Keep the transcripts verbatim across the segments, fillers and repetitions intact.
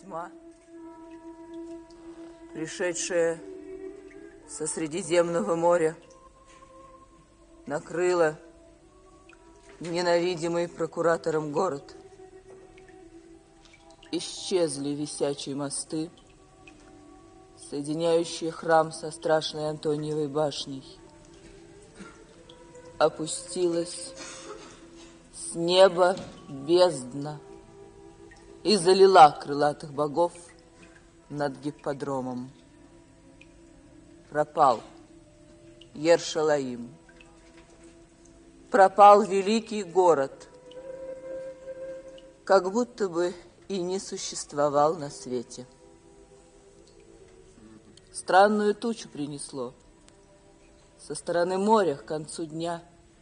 тьма, пришедшая со Средиземного моря, накрыла ненавидимый прокуратором город. Исчезли висячие мосты, соединяющие храм со страшной Антониевой башней. Опустилась с неба бездна и залила крылатых богов над гипподромом. Пропал Иершалаим. Пропал великий город, как будто бы и не существовал на свете. Странную тучу принесло со стороны моря к концу дня.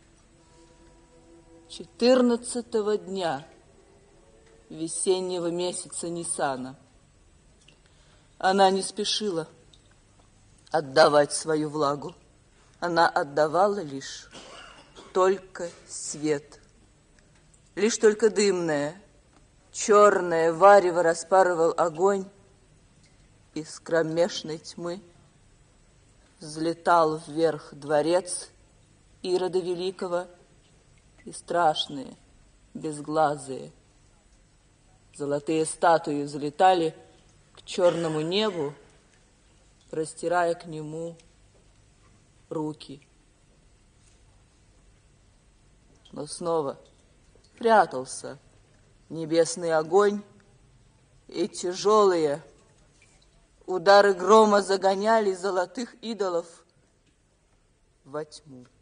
Четырнадцатого дня весеннего месяца Нисана. Она не спешила отдавать свою влагу. Она отдавала лишь только свет. Лишь только дымное, черное варево распарывал огонь, из кромешной тьмы взлетал вверх дворец Ирода Великого, и страшные, безглазые, золотые статуи взлетали к черному небу, простирая к нему руки. Но снова прятался небесный огонь, и тяжелые удары грома загоняли золотых идолов во тьму.